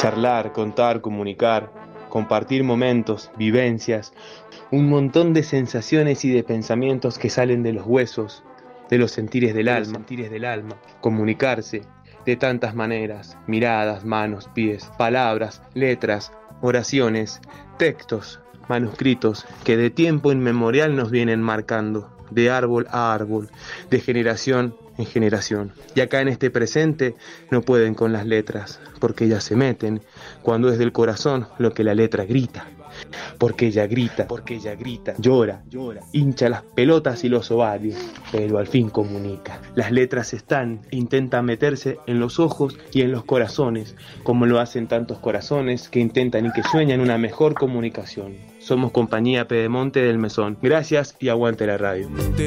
Charlar, contar, comunicar, compartir momentos, vivencias, un montón de sensaciones y de pensamientos que salen de los huesos, de los sentires del alma, comunicarse de tantas maneras, miradas, manos, pies, palabras, letras, oraciones, textos, manuscritos que de tiempo inmemorial nos vienen marcando, de árbol a árbol, de generación en generación. Y acá en este presente no pueden con las letras, porque ellas se meten cuando es del corazón lo que la letra grita. Porque ella grita, llora, hincha las pelotas y los ovarios, pero al fin comunica. Las letras están, intentan meterse en los ojos y en los corazones, como lo hacen tantos corazones que intentan y que sueñan una mejor comunicación. Somos Compañía Pedemonte del Mesón. Gracias y aguante la radio.